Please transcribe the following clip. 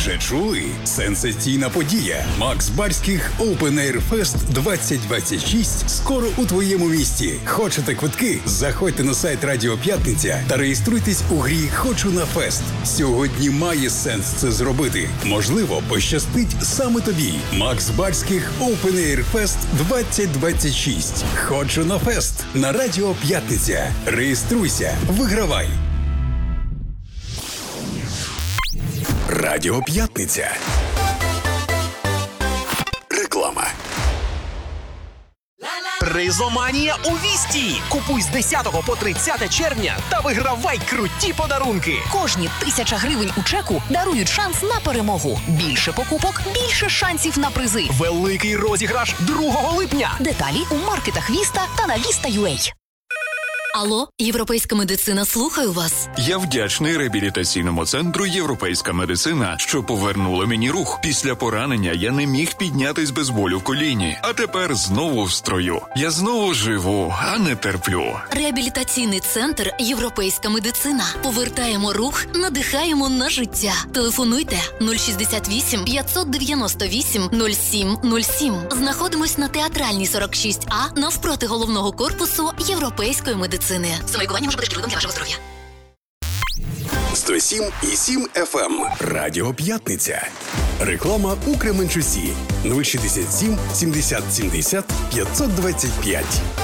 Вже чули? Сенсаційна подія. Макс Барських Open Air Fest 2026 скоро у твоєму місті. Хочете квитки? Заходьте на сайт Радіо П'ятниця та реєструйтесь у грі «Хочу на фест». Сьогодні має сенс це зробити. Можливо, пощастить саме тобі. Макс Барських Open Air Fest 2026. «Хочу на фест» на Радіо П'ятниця. Реєструйся, вигравай. Радіо П'ятниця. Реклама. Призоманія у Вісті! Купуй з 10 по 30 червня та вигравай круті подарунки! Кожні 1000 гривень у чеку дарують шанс на перемогу. Більше покупок – більше шансів на призи. Великий розіграш 2 липня! Деталі у маркетах Віста та на Vista.ua. Алло, європейська медицина, слухаю вас. Я вдячний реабілітаційному центру «Європейська медицина», що повернула мені рух. Після поранення я не міг піднятись без болю в коліні, а тепер знову в строю. Я знову живу, а не терплю. Реабілітаційний центр «Європейська медицина». Повертаємо рух, надихаємо на життя. Телефонуйте 068 598 0707. Знаходимось на Театральній 46А навпроти головного корпусу Європейської медицини. Самолікування може бути шкідливим для вашого здоров'я. 107,7 FM. Радіо П'ятниця. Реклама у Кременчусі. 067 70 70 525.